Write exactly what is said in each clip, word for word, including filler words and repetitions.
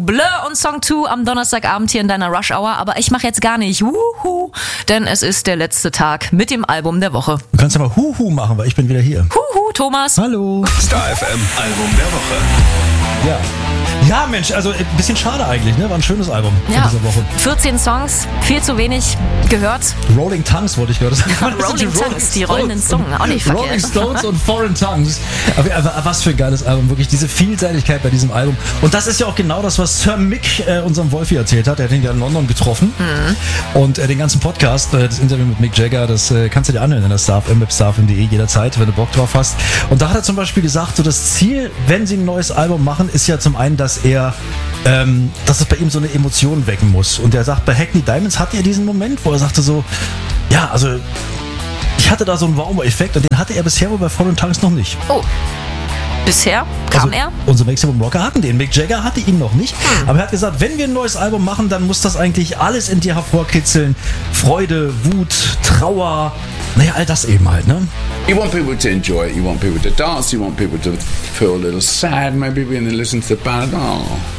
Bleu und Song zwei am Donnerstagabend hier in deiner Rush Hour. Aber ich mache jetzt gar nicht Huhu, denn es ist der letzte Tag mit dem Album der Woche. Du kannst ja mal Huhu machen, weil ich bin wieder hier. Huhu, Thomas. Hallo. Star F M Album der Woche. Ja. Ja, Mensch, also ein bisschen schade eigentlich, ne? War ein schönes Album Ja. in dieser Woche. vierzehn Songs, viel zu wenig gehört. Rolling Tongues wollte ich gehört. Rolling Tongues, die rollenden Zungen, auch nicht Rolling verkehrt. Stones und Foreign Tongues. Aber, aber was für ein geiles Album, wirklich diese Vielseitigkeit bei diesem Album. Und das ist ja auch genau das, was Sir Mick äh, unserem Wolfi erzählt hat. Er hat ihn ja in London getroffen. Mhm. Und äh, den ganzen Podcast, äh, das Interview mit Mick Jagger, das äh, kannst du dir anhören in der Star F M, star f m punkt d e jederzeit, wenn du Bock drauf hast. Und da hat er zum Beispiel gesagt, so das Ziel, wenn sie ein neues Album machen, ist ja zum einen, dass er Ähm, dass es bei ihm so eine Emotion wecken muss. Und er sagt, bei Hackney Diamonds hatte er diesen Moment, wo er sagte so, ja, also ich hatte da so einen Wow-Effekt und den hatte er bisher wohl bei Foreign Tongues noch nicht. Oh, bisher kam also, er? Unsere Maximum Rocker hatten den. Mick Jagger hatte ihn noch nicht. Hm. Aber er hat gesagt, wenn wir ein neues Album machen, dann muss das eigentlich alles in dir hervorkitzeln. Freude, Wut, Trauer, naja, all das eben halt, ne? You want people to enjoy it, you want people to dance, you want people to feel a little sad, maybe when they listen to the band. Oh.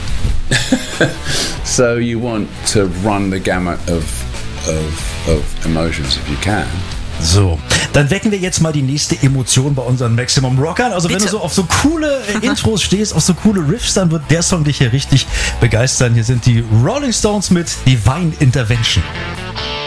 So you want to run the gamut of, of, of emotions if you can. So, dann wecken wir jetzt mal die nächste Emotion bei unseren Maximum Rockern. Also Bitte. wenn du so auf so coole äh, Intros stehst, auf so coole Riffs, dann wird der Song dich hier richtig begeistern. Hier sind die Rolling Stones mit Divine Intervention.